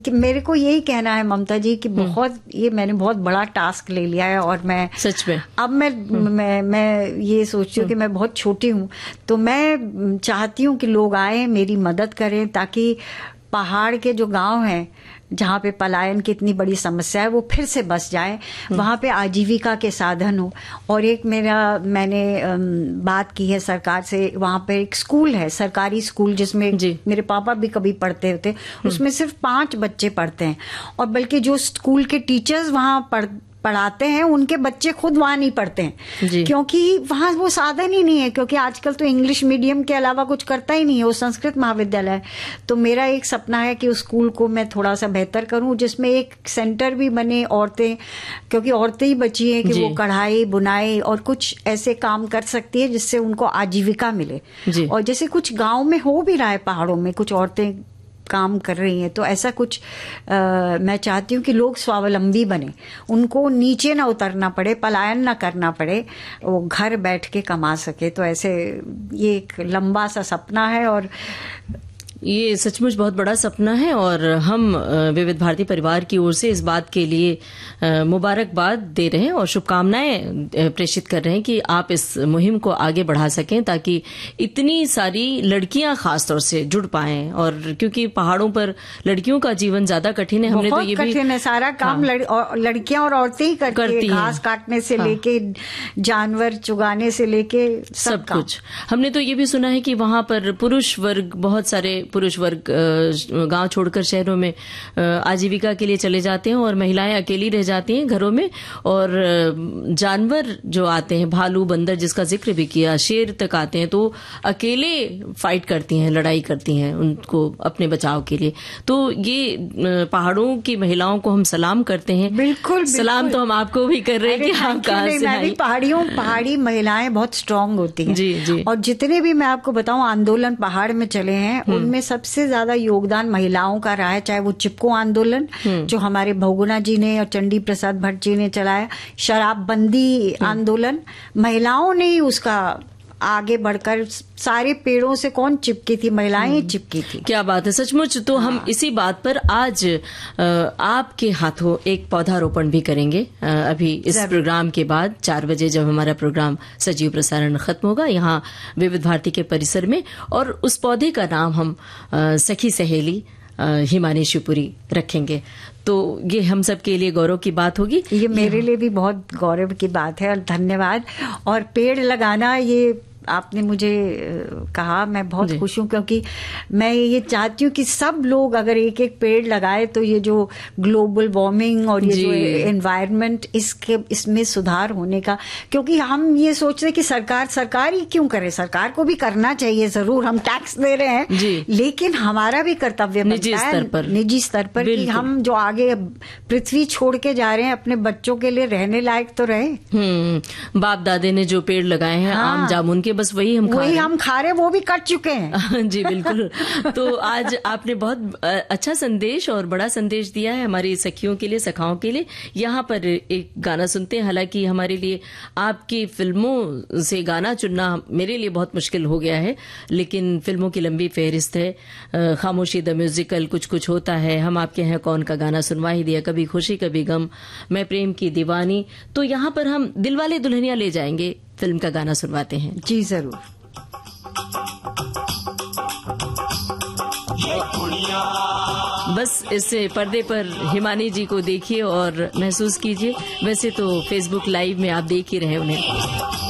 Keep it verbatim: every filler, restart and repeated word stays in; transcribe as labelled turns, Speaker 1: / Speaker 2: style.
Speaker 1: कि मेरे को यही कहना है ममता जी कि बहुत ये मैंने बहुत बड़ा टास्क ले लिया है और मैं
Speaker 2: सच में
Speaker 1: अब मैं मैं मैं ये सोचती हूँ कि मैं बहुत छोटी हूँ, तो मैं चाहती हूँ कि लोग आए मेरी मदद करें ताकि पहाड़ के जो गांव हैं जहाँ पे पलायन की इतनी बड़ी समस्या है वो फिर से बस जाए, वहाँ पे आजीविका के साधन हो। और एक मेरा मैंने बात की है सरकार से, वहाँ पे एक स्कूल है, सरकारी स्कूल, जिसमें मेरे पापा भी कभी पढ़ते होते, उसमें सिर्फ पांच बच्चे पढ़ते हैं और बल्कि जो स्कूल के टीचर्स वहाँ पढ़ पढ़ाते हैं उनके बच्चे खुद वहां नहीं पढ़ते हैं क्योंकि वहां वो साधन ही नहीं है, क्योंकि आजकल तो इंग्लिश मीडियम के अलावा कुछ करता ही नहीं है, वो संस्कृत महाविद्यालय है। तो मेरा एक सपना है कि उस स्कूल को मैं थोड़ा सा बेहतर करूं, जिसमें एक सेंटर भी बने, औरतें, क्योंकि औरतें ही बची हैं कि वो कढ़ाई बुनाई और कुछ ऐसे काम कर सकती है जिससे उनको आजीविका मिले। और जैसे कुछ गाँव में हो भी रहा है, पहाड़ों में कुछ औरतें काम कर रही हैं, तो ऐसा कुछ आ, मैं चाहती हूँ कि लोग स्वावलंबी बने, उनको नीचे ना उतरना पड़े, पलायन ना करना पड़े, वो घर बैठ के कमा सके। तो ऐसे ये एक लंबा सा सपना है और
Speaker 2: ये सचमुच बहुत बड़ा सपना है और हम विविध भारती परिवार की ओर से इस बात के लिए मुबारकबाद दे रहे हैं और शुभकामनाएं प्रेषित कर रहे हैं कि आप इस मुहिम को आगे बढ़ा सकें ताकि इतनी सारी लड़कियां खासतौर से जुड़ पाएं। और क्योंकि पहाड़ों पर लड़कियों का जीवन ज्यादा कठिन है, हमने तो ये भी
Speaker 1: कठिन है, सारा काम हाँ, लड़, और लड़कियां और औरतें ही करती, करती हैं, घास काटने से हाँ, लेके जानवर चुगाने से लेके सब, सब कुछ।
Speaker 2: हमने तो ये भी सुना है कि वहां पर पुरुष वर्ग, बहुत सारे पुरुष वर्ग गांव छोड़कर शहरों में आजीविका के लिए चले जाते हैं और महिलाएं अकेली रह जाती हैं घरों में। और जानवर जो आते हैं, भालू, बंदर जिसका जिक्र भी किया, शेर तक आते हैं, तो अकेले फाइट करती हैं, लड़ाई करती हैं उनको अपने बचाव के लिए। तो ये पहाड़ों की महिलाओं को हम सलाम करते हैं।
Speaker 1: बिल्कुल,
Speaker 2: सलाम तो हम आपको भी कर रहे हैं कि आप कहाँ से आई।
Speaker 1: पहाड़ियों पहाड़ी महिलाएं बहुत स्ट्रांग होती हैं
Speaker 2: जी जी।
Speaker 1: और जितने भी मैं आपको बताऊं आंदोलन पहाड़ में चले हैं उनमें सबसे ज्यादा योगदान महिलाओं का रहा है, चाहे वो चिपको आंदोलन जो हमारे बहुगुणा जी ने और चंडी प्रसाद भट्ट जी ने चलाया, शराबबंदी आंदोलन, महिलाओं ने ही उसका आगे बढ़कर, सारे पेड़ों से कौन चिपकी थी, महिलाएं ही चिपकी थी।
Speaker 2: क्या बात है, सचमुच। तो हाँ। हम इसी बात पर आज आपके हाथों एक पौधारोपण भी करेंगे अभी इस प्रोग्राम के बाद चार बजे, जब हमारा प्रोग्राम सजीव प्रसारण खत्म होगा यहाँ विविध भारती के परिसर में। और उस पौधे का नाम हम सखी सहेली हिमानी शिवपुरी रखेंगे। तो ये हम सब के लिए गौरव की बात होगी।
Speaker 1: ये मेरे लिए भी बहुत गौरव की बात है और धन्यवाद। और पेड़ लगाना, ये आपने मुझे कहा, मैं बहुत खुश हूँ क्योंकि मैं ये चाहती हूँ कि सब लोग अगर एक एक पेड़ लगाए तो ये जो ग्लोबल वार्मिंग और ये जो एनवायरनमेंट, इसके इसमें सुधार होने का, क्योंकि हम ये सोच रहे कि सरकार सरकार ही क्यों करे, सरकार को भी करना चाहिए, जरूर हम टैक्स दे रहे हैं, लेकिन हमारा भी कर्तव्य
Speaker 2: निजी स्तर पर
Speaker 1: निजी स्तर पर कि हम जो आगे पृथ्वी छोड़ के जा रहे हैं अपने बच्चों के लिए रहने लायक तो रहे।
Speaker 2: हम्म बाप दादे ने जो पेड़ लगाए हैं, हाँ, आम जामुन के, बस वही हम खा
Speaker 1: वही
Speaker 2: रहे
Speaker 1: हम खा रहे, वो भी कट चुके हैं।
Speaker 2: जी बिल्कुल। तो आज आपने बहुत अच्छा संदेश और बड़ा संदेश दिया है हमारी सखियों के लिए, सखाओं के लिए। यहाँ पर एक गाना सुनते हैं। हालांकि हमारे लिए आपकी फिल्मों से गाना चुनना मेरे लिए बहुत मुश्किल हो गया है, लेकिन फिल्मों की लंबी फहरिस्त है। खामोशी द म्यूजिकल, कुछ कुछ होता है, हम आपके हैं कौन का गाना सुनवा ही दिया, कभी खुशी कभी गम, मैं प्रेम की दीवानी। तो यहाँ पर हम दिलवाले दुल्हनिया ले जाएंगे फिल्म का गाना सुनवाते हैं।
Speaker 1: जी जरूर।
Speaker 2: बस इस पर्दे पर हिमानी जी को देखिए और महसूस कीजिए। वैसे तो फेसबुक लाइव में आप देख ही रहे उन्हें।